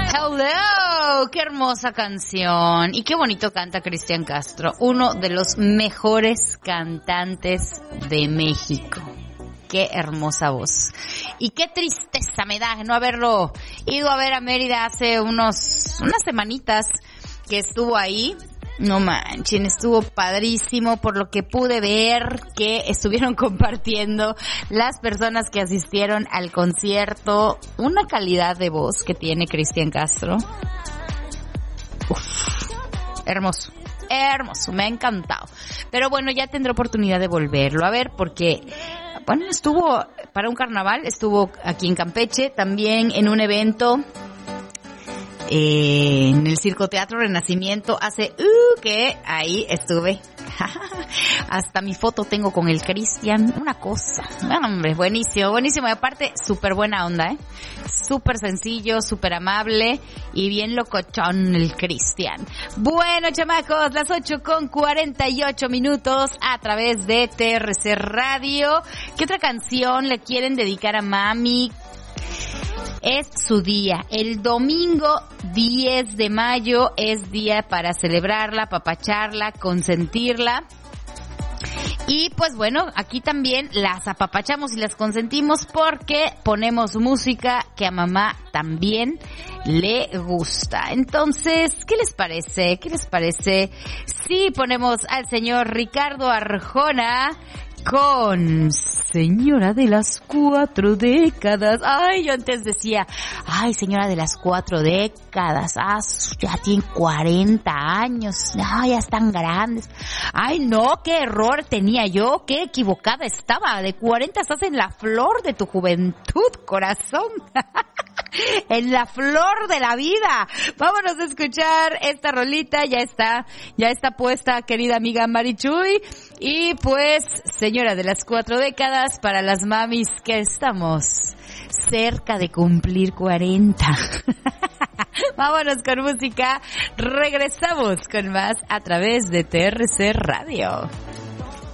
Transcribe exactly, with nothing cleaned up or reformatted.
Hello, qué hermosa canción y qué bonito canta Cristian Castro, uno de los mejores cantantes de México. Qué hermosa voz. Y qué tristeza me da no haberlo ido a ver a Mérida hace unos unas semanitas que estuvo ahí. No manchen, estuvo padrísimo por lo que pude ver que estuvieron compartiendo las personas que asistieron al concierto. Una calidad de voz que tiene Cristian Castro. Uf, hermoso, hermoso, me ha encantado. Pero bueno, ya tendré oportunidad de volverlo a ver porque, bueno, estuvo para un carnaval, estuvo aquí en Campeche, también en un evento Eh, en el Circo Teatro Renacimiento hace uh, que ahí estuve. Hasta mi foto tengo con el Cristian, una cosa, hombre, buenísimo, buenísimo, y aparte súper buena onda, eh, súper sencillo, súper amable y bien locochón el Cristian. Bueno, chamacos, las ocho con cuarenta y ocho minutos a través de T R C Radio. ¿Qué otra canción le quieren dedicar a mami? Es su día. El domingo diez de mayo es día para celebrarla, apapacharla, consentirla. Y pues bueno, aquí también las apapachamos y las consentimos porque ponemos música que a mamá también le gusta. Entonces, ¿qué les parece? ¿Qué les parece si ponemos al señor Ricardo Arjona con Señora de las Cuatro Décadas? Ay, yo antes decía, ay, Señora de las Cuatro Décadas, ah, ya tienen cuarenta años, ah, ya están grandes. Ay, no, qué error tenía yo, qué equivocada estaba. De cuarenta estás en la flor de tu juventud, corazón. En la flor de la vida. Vámonos a escuchar esta rolita, ya está, ya está puesta, querida amiga Marichuy. Y pues, Señora de las Cuatro Décadas para las mamis que estamos cerca de cumplir cuarenta. Vámonos con música, regresamos con más a través de T R C Radio.